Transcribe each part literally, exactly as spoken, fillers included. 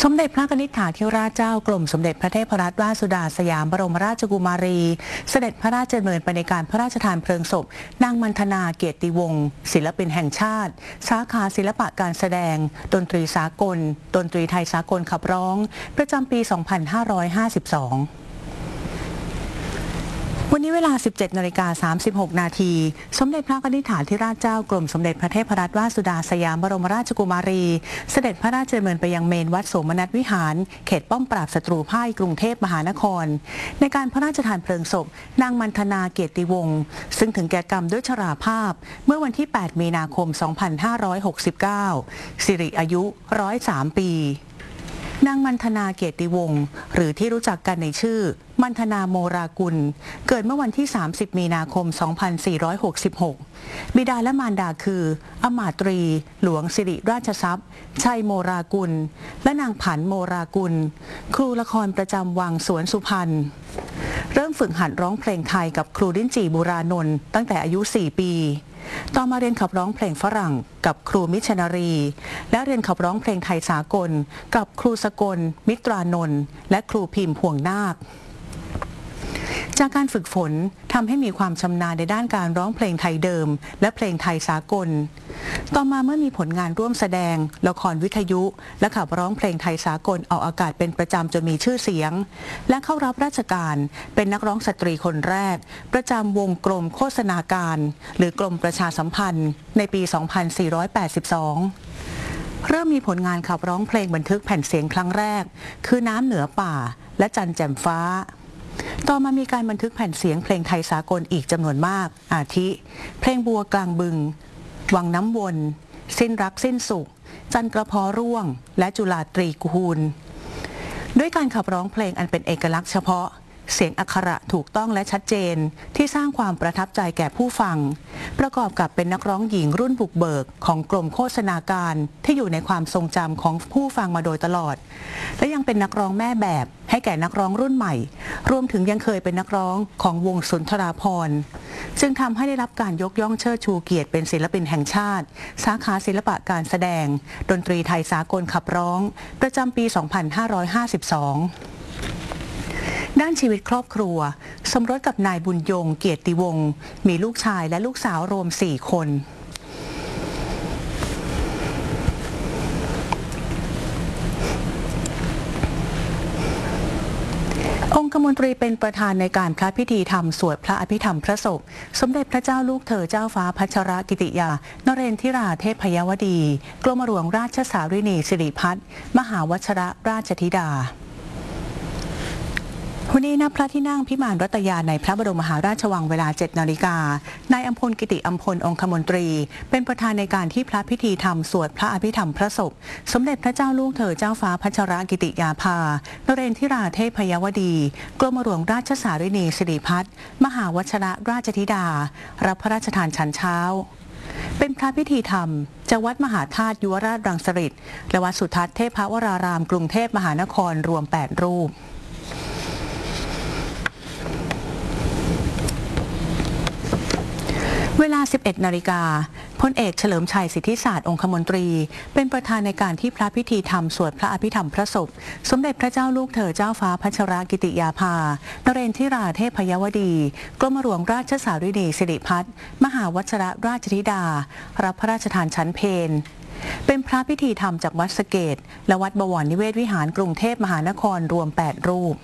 สมเด็จพระนิธิถาธิราชเจ้ากรมสมเด็จพระเทพรัตนราชสุดาสยามบรมราชกุมารีเสด็จพระราชดำเนินไปในการพระราชทานเพลิงศพนางมัณฑนาเกียรติวงศ์ศิลปินแห่งชาติสาขาศิลปะการแสดงดนตรีสากลดนตรีไทยสากลขับร้องประจำปี สองพันห้าร้อยห้าสิบสองวันนี้เวลา สิบเจ็ดนาฬิกาสามสิบหก นาทีสมเด็จพระนิธิถาธิราชเจ้ากรมสมเด็จพระเทพรัตนราชสุดาสยามบรมราชกุมารีเสด็จพระราชดำเนินไปยังเมนวัดโสมนัสวิหารเขตป้อมปราบศัตรูพ่ายกรุงเทพมหานครในการพระราชทานเพลิงศพนางมัณฑนาเกียรติวงศ์ซึ่งถึงแก่กรรมด้วยชราภาพเมื่อวันที่ แปด มีนาคม สองพันห้าร้อยหกสิบเก้า สิริอายุ หนึ่งร้อยสาม ปีนางมัณฑนาเกียรติวงศ์หรือที่รู้จักกันในชื่อมัณฑนาโมรากุลเกิดเมื่อวันที่ สามสิบ มีนาคม สองพันสี่ร้อยหกสิบหก บิดาและมารดาคืออมาตรีหลวงสิริราชทรัพย์ชัยโมรากุลและนางผันโมรากุลครูละครประจำวังสวนสุพรรณเริ่มฝึกหัดร้องเพลงไทยกับครูลิ้นจี่บุรานนท์ตั้งแต่อายุ สี่ ปีต่อมาเรียนขับร้องเพลงฝรั่งกับครูมิชนารีและเรียนขับร้องเพลงไทยสากลกับครูสกลมิตรานนท์และครูพิมพ์พวงนาคจากการฝึกฝนทำให้มีความชำนาญในด้านการร้องเพลงไทยเดิมและเพลงไทยสากลต่อมาเมื่อมีผลงานร่วมแสดงละครวิทยุและขับร้องเพลงไทยสากลออกอากาศเป็นประจำจนมีชื่อเสียงและเข้ารับราชการเป็นนักร้องสตรีคนแรกประจำวงกรมโฆษณาการหรือกรมประชาสัมพันธ์ในปี สองพันสี่ร้อยแปดสิบสอง เริ่มมีผลงานขับร้องเพลงบันทึกแผ่นเสียงครั้งแรกคือน้ำเหนือป่าและจันแจ่มฟ้าต่อมามีการบันทึกแผ่นเสียงเพลงไทยสากลอีกจำนวนมากอาทิเพลงบัวกลางบึงวังน้ำวนสิ้นรักสิ้นสุขจันกระเพาะร่วงและจุฬาตรีกูลด้วยการขับร้องเพลงอันเป็นเอกลักษณ์เฉพาะเสียงอักขระถูกต้องและชัดเจนที่สร้างความประทับใจแก่ผู้ฟังประกอบกับเป็นนักร้องหญิงรุ่นบุกเบิกของกรมโฆษณาการที่อยู่ในความทรงจำของผู้ฟังมาโดยตลอดและยังเป็นนักร้องแม่แบบให้แก่นักร้องรุ่นใหม่รวมถึงยังเคยเป็นนักร้องของวงสุนทราภรณ์จึงทำให้ได้รับการยกย่องเชิดชูเกียรติเป็นศิลปินแห่งชาติสาขาศิลปะการแสดงดนตรีไทยสากลขับร้องประจำปี สองพันห้าร้อยห้าสิบสองด้านชีวิตครอบครัวสมรสกับนายบุญยงเกียรติวงศ์มีลูกชายและลูกสาวรวมสี่คนองคมนตรีเป็นประธานในการพระพิธีธรรมสวดพระอภิธรรมพระศพสมเด็จพระเจ้าลูกเธอเจ้าฟ้าพัชรกิติยานเรนทิราเทพยวดีกรมหลวงราชสารินีสิริพัฒน์มหาวชรราชธิดาวันนี้ณพระที่นั่งพิมานรัตยาในพระบรมมหาราชวังเวลา เจ็ด นาฬิกานายอัมพลกิติอัมพลองคมนตรีเป็นประธานในการที่พระพิธีธรรมสวดพระอภิธรรมพระศพสมเด็จพระเจ้าลูกเธอเจ้าฟ้าพัชรกิติยาภานเรนทิราเทพยวดีกรมหลวงราชสารินีสิริพัฒน์มหาวชรราชธิดารับพระราชทานฉันเช้าเป็นพระพิธีธรรมจากวัดมหาธาตุยุวราชรังสฤษฎ์และวัดสุทัศน์เทพวรารามกรุงเทพมหานครรวมแปดรูปเวลา สิบเอ็ด นาฬิกาพลเอกเฉลิมชัยสิทธิศาสตร์องคมนตรีเป็นประธานในการที่พระพิธีธรรมสวดพระอภิธรรมพระศพสมเด็จพระเจ้าลูกเธอเจ้าฟ้าพัชรกิติยาภานเรนทิราเทพยวดีกรมหลวงราชสารินีสิริพัฒน์มหาวชรราชธิดารับพระราชทานฉันเพลเป็นพระพิธีธรรมจากวัดสเกตและวัดบวรนิเวศวิหารกรุงเทพมหานครรวมแปดรูป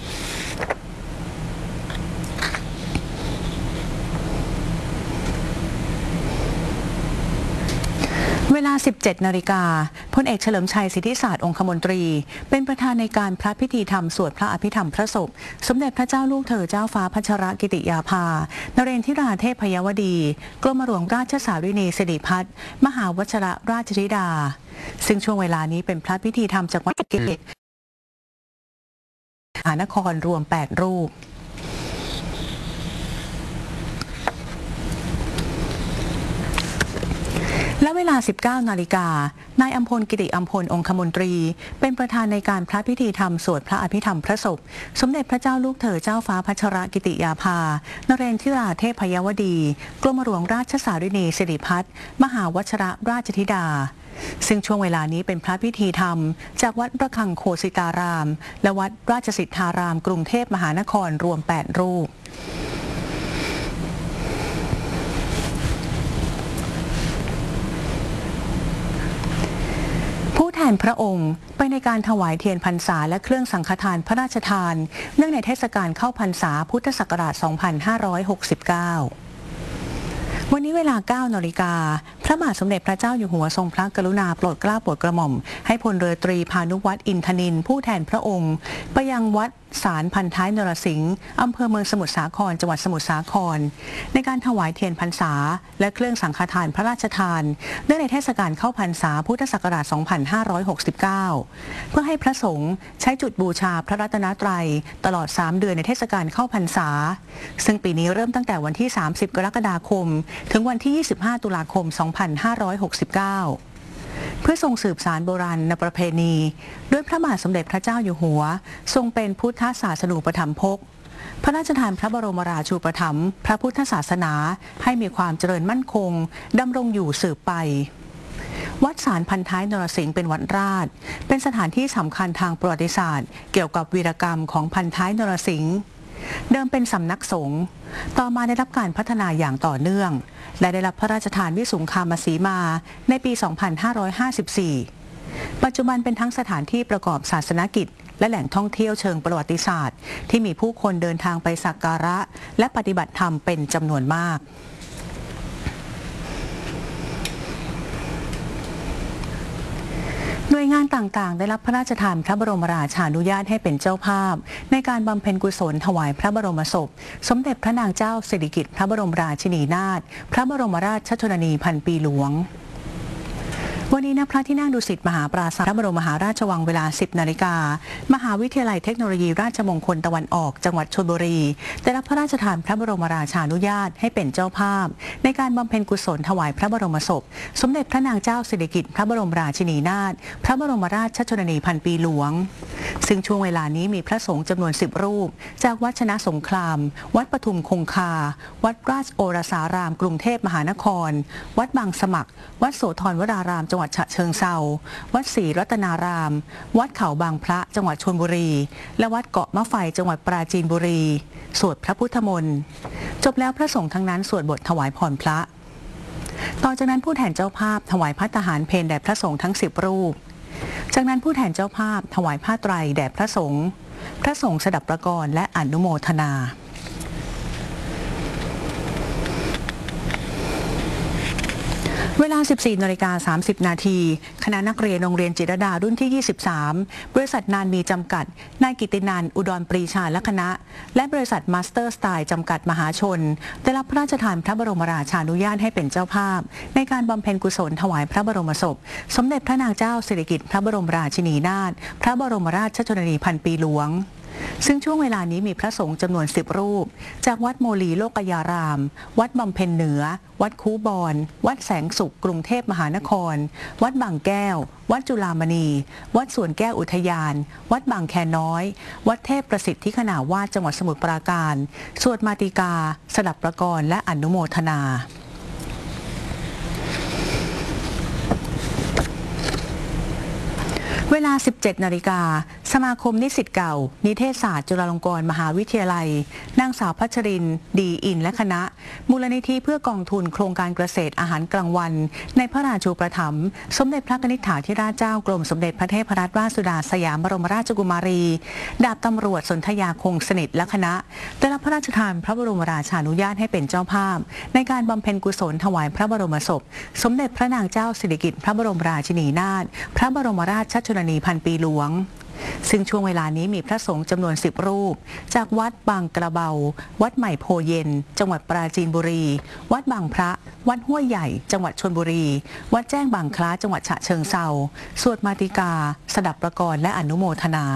เวลา สิบเจ็ด นาฬิกาพลเอกเฉลิมชัยสิทธิศาสตร์องคมนตรีเป็นประธานในการพระพิธีธรรมสวดพระอภิธรรมพระศพสมเด็จพระเจ้าลูกเธอเจ้าฟ้าพัชรกิติยาภานเรนทิราเทพยวดีกรมหลวงราชสารินีสิริพัฒน์มหาวชรราชธิดาซึ่งช่วงเวลานี้เป็นพระพิธีธรรมจากวัดสเกตมหานครรวมแปดรูปและเวลา สิบเก้า นาฬิกานายอัมพลกิติอัมพลองคมนตรีเป็นประธานในการพระพิธีธรรมสวดพระอภิธรรมพระศพสมเด็จพระเจ้าลูกเธอเจ้าฟ้าพัชรกิติยาภานเรนทิราเทพยวดีกรมหลวงราชสารินีสิริพัฒน์มหาวชรราชธิดาซึ่งช่วงเวลานี้เป็นพระพิธีธรรมจากวัดระฆังโคสิตาราม และวัดราชสิทธารามกรุงเทพมหานครรวมแปดรูปผู้แทนพระองค์ไปในการถวายเทียนพรรษาและเครื่องสังฆทานพระราชทานเนื่องในเทศกาลเข้าพรรษาพุทธศักราช สองพันห้าร้อยหกสิบเก้า วันนี้เวลา เก้า นาฬิกา พระบาทสมเด็จพระเจ้าอยู่หัวทรงพระกรุณาโปรดเกล้าโปรดกระหม่อมให้พลเรือตรีพานุวัฒน์อินทนินท์ผู้แทนพระองค์ไปยังวัดศาลพันท้ายนรสิงห์อำเภอเมืองสมุทรสาครจังหวัดสมุทรสาครในการถวายเทียนพรรษาและเครื่องสังฆทานพระราชทานเนื่องในเทศกาลเข้าพรรษาพุทธศักราช สองพันห้าร้อยหกสิบเก้า เพื่อให้พระสงฆ์ใช้จุดบูชาพระรัตนตรัยตลอดสามเดือนในเทศกาลเข้าพรรษาซึ่งปีนี้เริ่มตั้งแต่วันที่สามสิบกรกฎาคมถึงวันที่ยี่สิบห้าตุลาคม สองพันห้าร้อยหกสิบเก้าเพื่อทรงสืบสานโบราณประเพณีด้วยพระบาทสมเด็จพระเจ้าอยู่หัวทรงเป็นพุทธศาสนูปถัมภกพระราชทานพระบรมราชูปถัมภ์พระพุทธศาสนาให้มีความเจริญมั่นคงดำรงอยู่สืบไปวัดศาลพันท้ายนรสิงห์เป็นวัดราชเป็นสถานที่สำคัญทางประวัติศาสตร์เกี่ยวกับวีรกรรมของพันท้ายนรสิงห์เดิมเป็นสำนักสงฆ์ต่อมาได้รับการพัฒนาอย่างต่อเนื่องและได้รับพระราชทานวิสุงคามสีมาในปี สองพันห้าร้อยห้าสิบสี่ ปัจจุบันเป็นทั้งสถานที่ประกอบศาสนกิจและแหล่งท่องเที่ยวเชิงประวัติศาสตร์ที่มีผู้คนเดินทางไปสักการะและปฏิบัติธรรมเป็นจำนวนมากหน่วยงานต่างๆได้รับพระราชทานพระบรมราชานุญาตให้เป็นเจ้าภาพในการบำเพ็ญกุศลถวายพระบรมศพสมเด็จพระนางเจ้าสิริกิติ์พระบรมราชินีนาถพระบรมราชชนนีพันปีหลวงวันนี้ณพระที่นั่งดุสิตมหาปราสาทพระบรมมหาราชวังเวลา สิบ นาฬิกามหาวิทยาลัยเทคโนโลยีราชมงคลตะวันออกจังหวัดชลบุรีได้รับพระราชทานพระบรมราชานุญาตให้เป็นเจ้าภาพในการบำเพ็ญกุศลถวายพระบรมศพสมเด็จพระนางเจ้าสิริกิติ์พระบรมราชินีนาถพระบรมราชชนนีพันปีหลวงซึ่งช่วงเวลานี้มีพระสงฆ์จำนวนสิบรูปจากวัดชนะสงครามวัดปทุมคงคาวัดราชโอรสารามกรุงเทพมหานครวัดบางสมัครวัดโสธรวรารามจังหวัดฉะเชิงเทราวัดศรีรัตนารามวัดเขาบางพระจังหวัดชลบุรีและวัดเกาะมะไฟจังหวัดปราจีนบุรีสวดพระพุทธมนต์จบแล้วพระสงฆ์ทั้งนั้นสวดบทถวายพรพระต่อจากนั้นผู้แทนเจ้าภาพถวายภัตตาหารเพลแด่พระสงฆ์ทั้งสิบรูปจากนั้นผู้แทนเจ้าภาพถวายผ้าไตรแด่พระสงฆ์พระสงฆ์สดับประกรณ์และอนุโมทนาเวลา สิบสี่ นาฬิกา สามสิบ นาทีคณะนักเรียนโรงเรียนจิตรดารุ่นที่ ยี่สิบสาม บริษัทนานมีจำกัดนายกิตินันท์อุดรปรีชาและคณะและบริษัทมาสเตอร์สไตล์จำกัดมหาชนได้รับพระราชทานพระบรมราชานุญาตให้เป็นเจ้าภาพในการบำเพ็ญกุศลถวายพระบรมศพสมเด็จพระนางเจ้าสิริกิติ์พระบรมราชินีนาถพระบรมราชชนนีพันปีหลวงซึ่งช่วงเวลานี้มีพระสงฆ์จำนวนสิบรูปจากวัดโมลีโลกยารามวัดบำเพ็ญเหนือวัดคูบอนวัดแสงสุขกรุงเทพมหานครวัดบางแก้ววัดจุฬามณีวัดสวนแก้วอุทยานวัดบางแคน้อยวัดเทพประสิทธิขณาวาสจังหวัดสมุทรปราการสวดมาติกาสดับประกรณ์และอนุโมทนาเวลา สิบเจ็ด นาฬิกาสมาคมนิสิตเก่านิเทศศาสตร์จุฬาลงกรณ์มหาวิทยาลัยนางสาวพัชรินทร์ดีอินและคณะมูลนิธิเพื่อกองทุนโครงการเกษตรอาหารกลางวันในพระราชูปถัมภ์สมเด็จพระนิธิถาธิราชเจ้ากรมสมเด็จพระเทพรัตนราชสุดาสยามบรมราชกุมารีดาบตำรวจสนธยาคงสนิทและคณะได้รับพระราชทานพระบรมราชานุญาตให้เป็นเจ้าภาพในการบำเพ็ญกุศลถวายพระบรมศพสมเด็จพระนางเจ้าสิริกิติ์พระบรมราชินีนาถพระบรมราชชนนีพันปีหลวงซึ่งช่วงเวลานี้มีพระสงฆ์จำนวนสิบรูปจากวัดบางกระเบาวัดใหม่โพเย็นจังหวัดปราจีนบุรีวัดบางพระวัดห้วยใหญ่จังหวัดชลบุรีวัดแจ้งบางคล้าจังหวัดฉะเชิงเทราสวดมาติกาสดับประกรณ์และอนุโมทนา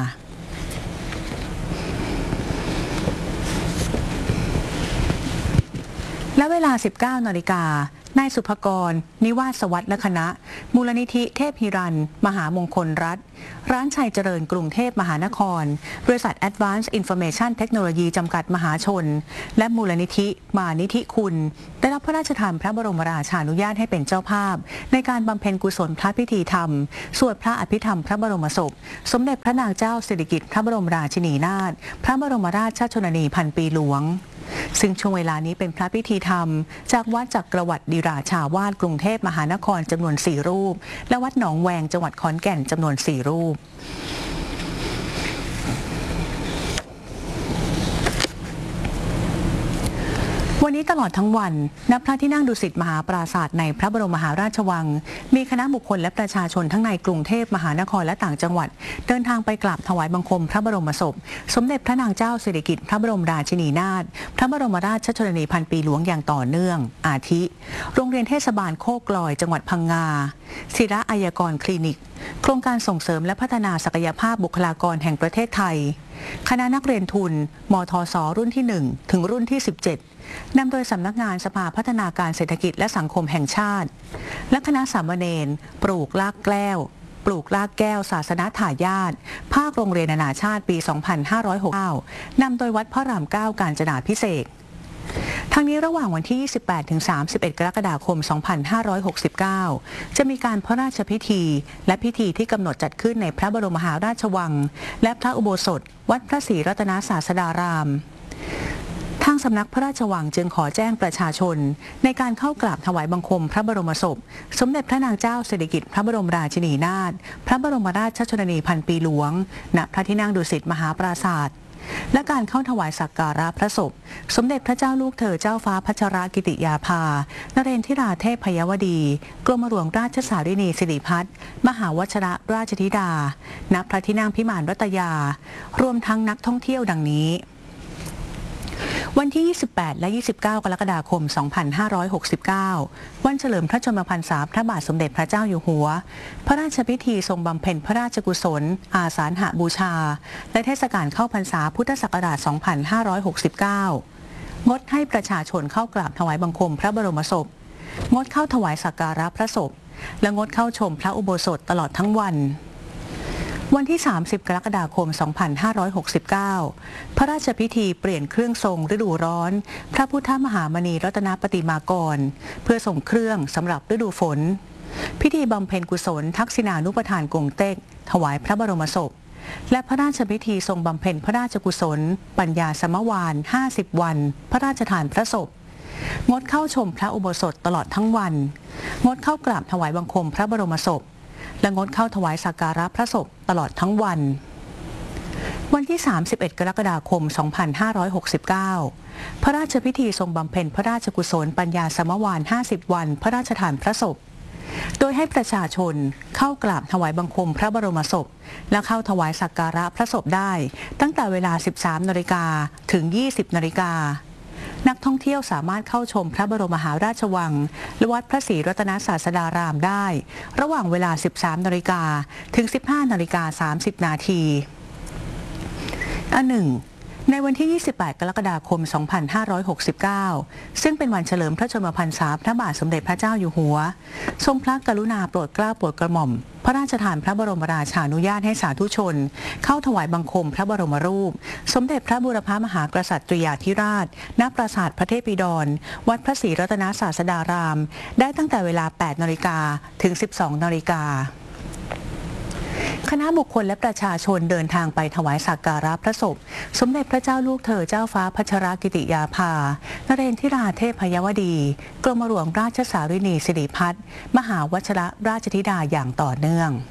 และเวลา สิบเก้า นาฬิกานายสุภกร นิวาสวัฒน์และคณะมูลนิธิเทพฮิรัญมหามงคลรัฐร้านชัยเจริญกรุงเทพมหานครบริษัท Advanced Information Technology จำกัดมหาชนและมูลนิธิมานิธิคุณได้รับพระราชทานพระบรมราชานุญาตให้เป็นเจ้าภาพในการบำเพ็ญกุศลพระพิธีธรรมสวดพระอภิธรรมพระบรมศพสมเด็จพระนางเจ้าสิริกิติ์พระบรมราชินีนาถพระบรมราชชนนีพันปีหลวงซึ่งช่วงเวลานี้เป็นพระพิธีธรรมจากวัดจักรวรรดิราชาวาสกรุงเทพมหานครจำนวนสี่รูปและวัดหนองแวงจังหวัดขอนแก่นจำนวนสี่รูปวันนี้ตลอดทั้งวันณพระที่นั่งดุสิตมหาปราสาทในพระบรมมหาราชวังมีคณะบุคคลและประชาชนทั้งในกรุงเทพมหานครและต่างจังหวัดเดินทางไปกราบถวายบังคมพระบรมศพสมเด็จพระนางเจ้าสิริกิติ์พระบรมราชินีนาถพระบรมราชชนนีพันปีหลวงอย่างต่อเนื่องอาทิโรงเรียนเทศบาลโคกลอยจังหวัดพังงาศิระอัยกรคลินิกโครงการส่งเสริมและพัฒนาศักยภาพบุคลากรแห่งประเทศไทยคณะนักเรียนทุนมทศรุ่นที่หนึ่งถึงรุ่นที่สิบเจ็ดนำโดยสำนักงานสภาพัฒนาการเศรษฐกิจและสังคมแห่งชาติและคณะสามเณรปลูกรากแก้วปลูกรากแก้วศาสนทายาทภาคโรงเรียนนานาชาติปี สองพันห้าร้อยหกสิบเก้านำโดยวัดพระรามเก้ากาญจนาภิเษกทั้งนี้ระหว่างวันที่ ยี่สิบแปดถึงสามสิบเอ็ด กรกฎาคม สองพันห้าร้อยหกสิบเก้า จะมีการพระราชพิธีและพิธีที่กำหนดจัดขึ้นในพระบรมมหาราชวังและพระอุโบสถวัดพระศรีรัตนศาสดารามทางสำนักพระราชวังจึงขอแจ้งประชาชนในการเข้ากราบถวายบังคมพระบรมศพสมเด็จพระนางเจ้าสิริกิติ์พระบรมราชินีนาถพระบรมราชชนนีพันปีหลวงณพระที่นั่งดุสิตมหาปราสาทและการเข้าถวายสักการะพระศพสมเด็จพระเจ้าลูกเธอเจ้าฟ้าพัชรกิติยาภานเรนทิราเทพพยวดีกรมหลวงราชสารินีสิริพัฒน์มหาวชิรราชธิดาณพระที่นั่งพิมานรัตยารวมทั้งนักท่องเที่ยวดังนี้วันที่ ยี่สิบแปด และ ยี่สิบเก้า กรกฎาคม สองพันห้าร้อยหกสิบเก้า วันเฉลิมพระชนมพรรษาพระบาทสมเด็จพระเจ้าอยู่หัวพระราชพิธีทรงบำเพ็ญพระราชกุศลอาสาฬหบูชาและเทศกาลเข้าพรรษาพุทธศักราช สองพันห้าร้อยหกสิบเก้า งดให้ประชาชนเข้ากราบถวายบังคมพระบรมศพงดเข้าถวายสักการะพระศพและงดเข้าชมพระอุโบสถตลอดทั้งวันวันที่ สามสิบ กรกฎาคม สองพันห้าร้อยหกสิบเก้า พระราชพิธีเปลี่ยนเครื่องทรงฤดูร้อนพระพุทธมหามณีรัตนปฏิมากรเพื่อส่งเครื่องสำหรับฤดูฝนพิธีบำเพ็ญกุศลทักษิณานุปทานกงเต็กถวายพระบรมศพและพระราชพิธีทรงบำเพ็ญพระราชกุศลปัญญาสมวานห้าสิบวันพระราชทานพระศพงดเข้าชมพระอุโบสถตลอดทั้งวันงดเข้ากราบถวายบังคมพระบรมศพและงดเข้าถวายสักการะพระศพตลอดทั้งวันวันที่ สามสิบเอ็ด กรกฎาคม สองพันห้าร้อยหกสิบเก้า พระราชพิธีทรงบำเพ็ญพระราชกุศลปัญญาสมวานห้าสิบวันพระราชทานพระศพโดยให้ประชาชนเข้ากราบถวายบังคมพระบรมศพและเข้าถวายสักการะพระศพได้ตั้งแต่เวลา สิบสามนาฬิกา ถึง ยี่สิบนาฬิกานักท่องเที่ยวสามารถเข้าชมพระบรมมหาราชวังและวัดพระศรีรัตนศาสดารามได้ระหว่างเวลา สิบสามนาฬิกา ถึง สิบห้านาฬิกาสามสิบนาทีอันหนึ่งในวันที่ ยี่สิบแปด กรกฎาคม สองพันห้าร้อยหกสิบเก้า ซึ่งเป็นวันเฉลิมพระชนมพรรษาพระบาทสมเด็จพระเจ้าอยู่หัวทรงพระกรุณาโปรดเกล้าโปรดกระหม่อมพระราชทานพระบรมราชานุญาตให้สาธุชนเข้าถวายบังคมพระบรมรูปสมเด็จพระบูรพมหากษัตริยาธิราชณปราสาทพระเทพบิดรวัดพระศรีรัตนศาสดารามได้ตั้งแต่เวลา แปดนาฬิกา ถึง สิบสองนาฬิกาคณะบุคคลและประชาชนเดินทางไปถวายสักการะพระศพสมเด็จพระเจ้าลูกเธอเจ้าฟ้าพัชรกิติยาภานเรนทิราเทพพยวดีกรมหลวงราชสารินีสิริพัฒน์มหาวชิรราชธิดาอย่างต่อเนื่อง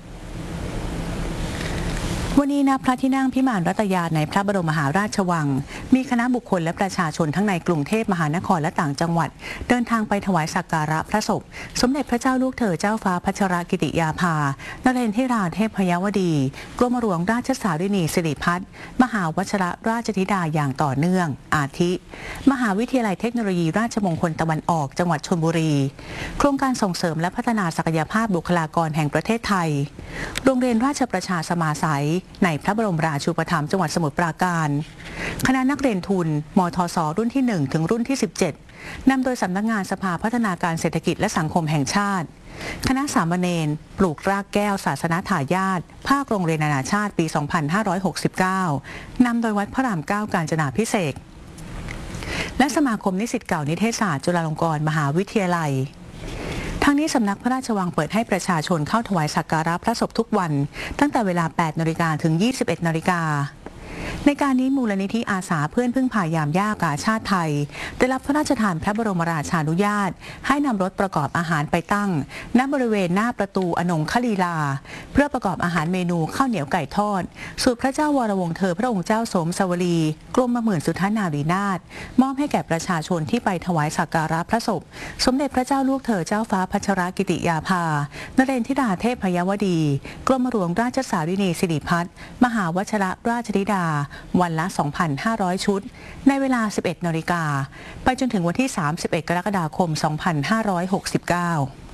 วันนี้ณพระที่นั่งพิมานรัตยาในพระบรมมหาราชวังมีคณะบุคคลและประชาชนทั้งในกรุงเทพมหานครและต่างจังหวัดเดินทางไปถวายสักการะพระศพสมเด็จพระเจ้าลูกเธอเจ้าฟ้าพัชรกิติยาภานเรนทิราเทพพยวดีกรมหลวงราชสารินีสิริพัฒน์มหาวชิรราชธิดาอย่างต่อเนื่องอาทิ มหาวิทยาลัยเทคโนโลยีราชมงคลตะวันออกจังหวัดชลบุรีโครงการส่งเสริมและพัฒนาศักยภาพบุคลากรแห่งประเทศไทยโรงเรียนราชประชาสมาสัยในพระบรมราชูปถัมภ์จังหวัดสมุทรปราการคณะนักเรียนทุนมทศรุ่นที่หนึ่งถึงรุ่นที่สิบเจ็ดนำโดยสำนักงานสภาพัฒนาการเศรษฐกิจและสังคมแห่งชาติคณะสามเณรปลูกรากแก้วศาสนทายาทภาคโรงเรียนนานาชาติปี สองพันห้าร้อยหกสิบเก้า นำโดยวัดพระรามเก้ากาญจนาภิเษกและสมาคมนิสิตเก่านิเทศศาสตร์จุฬาลงกรณ์มหาวิทยาลัยทางนี้สำนักพระราชวังเปิดให้ประชาชนเข้าถวายสักการะพระศพทุกวันตั้งแต่เวลา แปดนาฬิกา ถึง ยี่สิบเอ็ดนาฬิกาในการนี้มูลนิธิอาสาเพื่อนพึ่งพายามยากกาชาติไทยได้รับพระราชทานพระบรมราชานุญาตให้นำรถประกอบอาหารไปตั้งณบริเวณหน้าประตูอนงคลีลาเพื่อประกอบอาหารเมนูข้าวเหนียวไก่ทอดสูตรพระเจ้าวรวงศ์เธอพระองค์เจ้าสมสวลีกรมหมื่นสุทธนารีนาถมอบให้แก่ประชาชนที่ไปถวายสักการะพระศพสมเด็จพระเจ้าลูกเธอเจ้าฟ้าพัชรกิติยาภานเรนทิราเทพยวดีกรมหลวงราชสารินีสิริพัฒน์มหาวชิรราชธิดาวันละ สองพันห้าร้อย ชุดในเวลา สิบเอ็ดนาฬิกาไปจนถึงวันที่ สามสิบเอ็ด กรกฎาคม สองพันห้าร้อยหกสิบเก้า